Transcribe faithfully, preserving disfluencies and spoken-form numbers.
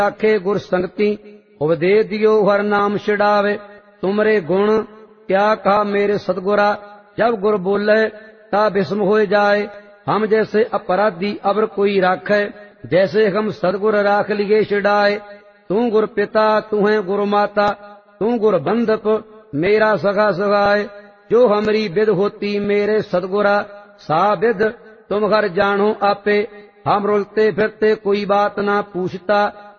आखे गुर संगति उपदेश दियो हर नाम छिड़ावे। तुमरे गुण क्या कहा मेरे सतगुरा, जब गुर बोले ता विस्म हो जाए। हम जैसे अपराधी अबर कोई राखे, जैसे हम सदगुर राख लिए छिड़ाए। तू गुर पिता तू है गुरु माता, तू गुर बंधप मेरा सगा सगाए। जो हमारी विद होती मेरे सदगुरा, सा विद तुम घर जानो आपे। हम रुलते फिरते कोई बात ना पूछता,